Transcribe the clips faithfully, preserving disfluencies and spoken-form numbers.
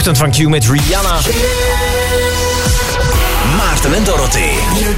Ochtend van Q met Rihanna. Maarten en Dorothee.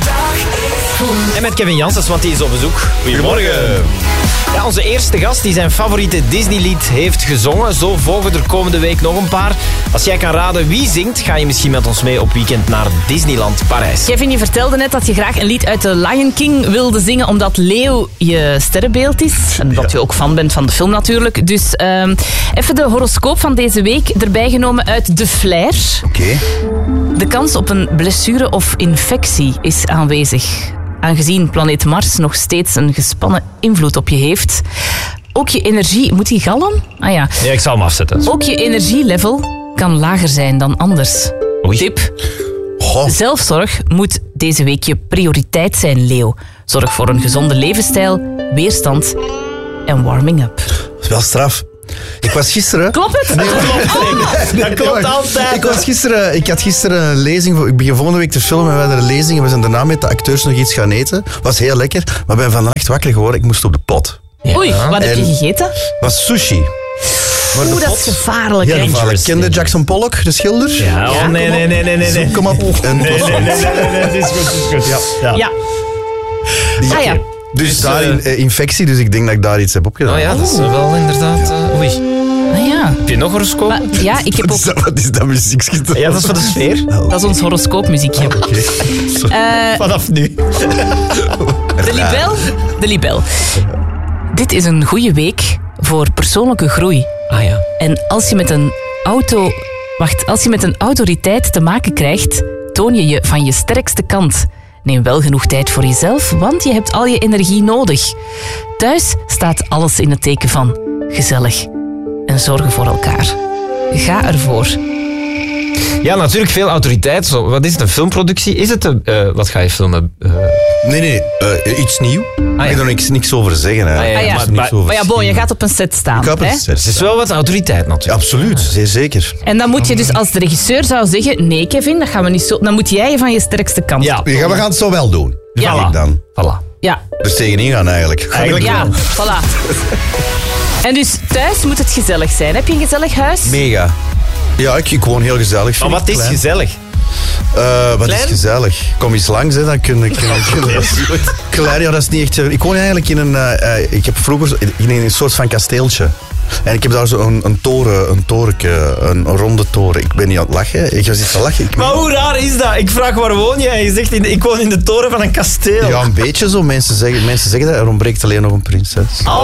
En met Kevin Janssens, want die is op bezoek. Goedemorgen. Ja, onze eerste gast die zijn favoriete Disney-lied heeft gezongen. Zo volgen er komende week nog een paar. Als jij kan raden wie zingt, ga je misschien met ons mee op weekend naar Disneyland Parijs. Kevin, je vertelde net dat je graag een lied uit The Lion King wilde zingen, omdat Leo je sterrenbeeld is. En dat je ook fan bent van de film natuurlijk. Dus uh, even de horoscoop van deze week erbij genomen uit De Flair. Oké. Okay. De kans op een blessure of infectie is aanwezig. Aangezien planeet Mars nog steeds een gespannen invloed op je heeft. Ook je energie... Moet die galm? Ah ja. Ja, ik zal hem afzetten. Ook je energielevel kan lager zijn dan anders. Oei. Tip. Goh. Zelfzorg moet deze week je prioriteit zijn, Leo. Zorg voor een gezonde levensstijl, weerstand en warming up. Dat is wel straf. Ik was gisteren... Klopt het? Nee, Oh, dat klopt altijd. Ik, was gisteren, ik had gisteren een lezing. Voor, ik begin volgende week te filmen en we hadden een lezing. En we zijn daarna met de acteurs nog iets gaan eten. Was heel lekker. Maar ben vannacht wakker geworden. Ik moest op de pot. Ja. Oei, wat heb je En- gegeten? Was sushi. Maar de Oeh, dat pot- is gevaarlijk. Ja, hè? gevaarlijk. Kende Jackson Pollock, de schilder? Ja, oh, nee, nee, nee, nee, nee. nee. Kom op. En het was Nee, nee, nee, nee, nee, dit is goed, dit is goed. Ja. Ja. die- Ah ja. Dus, Dus, daarin eh, uh, infectie, dus ik denk dat ik daar iets heb opgedaan. Oh ja, dat is wel inderdaad... Uh, oei. Ah ja. Heb je nog horoscoop? Maar, ja, ik heb Wat ook... is dat, wat is dat muziekje? Ja, dat is voor de sfeer. Dat is ons horoscoopmuziekje. Oké. Eh, Vanaf nu. de libel. De libel. Dit is een goede week voor persoonlijke groei. Ah ja. En als je met een auto... Wacht, als je met een autoriteit te maken krijgt, toon je je van je sterkste kant. Neem wel genoeg tijd voor jezelf, want je hebt al je energie nodig. Thuis staat alles in het teken van gezellig en zorgen voor elkaar. Ga ervoor. Ja, natuurlijk veel autoriteit. Zo, wat is het, een filmproductie? Is het een... Uh, wat ga je filmen? Uh, Nee, nee, uh, iets nieuw. ja. Ik kan er niks, niks over zeggen. Hè. Ah, ja, ja, Ah, ja. Er is maar- niks over Maar ja, bon, je zien. gaat op een set staan. Ik ga op hè? een set. het is wel wat autoriteit Ja, natuurlijk. absoluut, zeer zeker. En dan moet je dus, als de regisseur zou zeggen, nee Kevin, dat gaan we niet zo... Dan moet jij je van je sterkste kant Ja. tonen. Ja, we gaan het zo wel doen. Ja. Denk ik dan. Voilà. Ja, Dus tegenin gaan eigenlijk. Eigenlijk ja, voilà. En dus thuis moet het gezellig zijn. Heb je een gezellig huis? Mega. Ja, ik, ik woon heel gezellig. Maar vind wat ik, is klein. gezellig? Uh, wat Klein? is gezellig? Kom eens langs, hè, dan kun ik... Klein, ja, dat is niet echt... uh, Ik woon eigenlijk in een... uh, uh, ik heb vroeger in een soort van kasteeltje. En ik heb daar zo een, een toren, een torenke, een, een ronde toren. Ik ben niet aan het lachen. Ik ga zitten lachen. Ik Maar hoe raar is dat? Ik vraag waar woon je en je zegt in de, ik woon in de toren van een kasteel. Ja, een beetje zo. Mensen zeggen, mensen zeggen dat er ontbreekt alleen nog een prinses.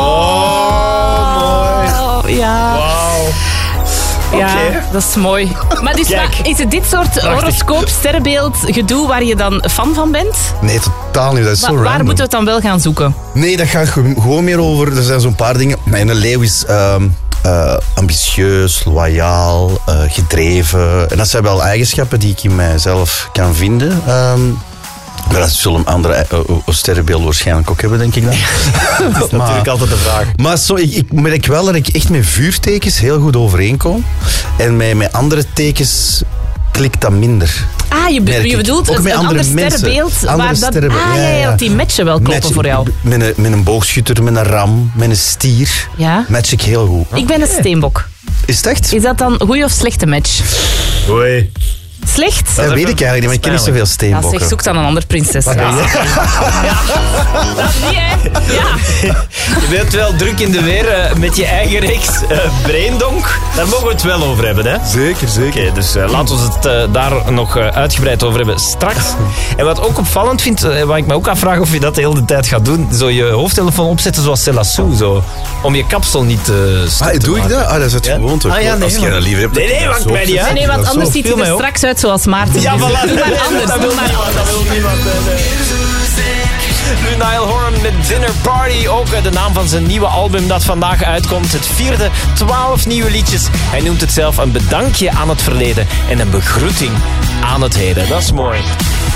Oh, mooi. Oh, ja. Wauw. Ja, Oké. dat is mooi. Maar dus, Kijk. maar is het dit soort horoscoop, sterrenbeeld, gedoe waar je dan fan van bent? Nee, totaal niet. Dat is Wa- zo waar random. moeten we het dan wel gaan zoeken? Nee, dat gaat ge- gewoon meer over... Er zijn zo'n paar dingen. Mijn leeuw is um, uh, ambitieus, loyaal, uh, gedreven. En dat zijn wel eigenschappen die ik in mijzelf kan vinden. Um, maar dat zullen andere uh, uh, sterrenbeelden waarschijnlijk ook hebben, denk ik dan. Dat is natuurlijk altijd de vraag. Maar zo, ik, ik merk wel dat ik echt met vuurtekens heel goed overeenkom. En met, met andere tekens klikt dat minder. Ah, je, be- Merk je ik. bedoelt Ook een, met een andere ander mensen. sterrenbeeld. Andere waar dat, sterrenbeeld, ah, ja, ja, ja. ja, dat die matchen wel kloppen Match- voor jou. Met een, met een boogschutter, met een ram, met een stier. Ja. Match ik heel goed. Ik ben een steenbok. Is het echt? Is dat dan een goeie of slechte match? Oei. Slecht? Dat weet ik eigenlijk niet, maar ik ken niet zoveel Ja, steenbokken. zeg, zoek dan een ander prinses. Ja. Dat niet, hè? Ja. Je bent wel druk in de weer uh, met je eigen reeks uh, Braindonk. Daar mogen we het wel over hebben, hè? Zeker, zeker. Oké, dus uh, laten we het uh, daar nog uh, uitgebreid over hebben straks. En wat ook opvallend vind, uh, wat ik me ook afvraag of je dat de hele tijd gaat doen, zo je hoofdtelefoon opzetten zoals Celassou, zo, om je kapsel niet te uh, Ah, doe ik dat? Ah, dat is het Ja. gewoon toch? Ah, ja, nee, Als jij maar- dat liever hebt... Nee, dat nee, je dat maakt zo mij niet opzet. uit. Nee, want Dat anders zo. ziet hij Viel mij er op. straks uit zoals Maarten. Ja, Dus voilà. doe maar anders. Dat Doe wil maar niemand, dat anders. wil niemand. nee, nee. Nu Niall Horan met Dinner Party, ook uh, de naam van zijn nieuwe album dat vandaag uitkomt. Het vierde, twaalf nieuwe liedjes. Hij noemt het zelf een bedankje aan het verleden en een begroeting aan het heden. Dat is mooi.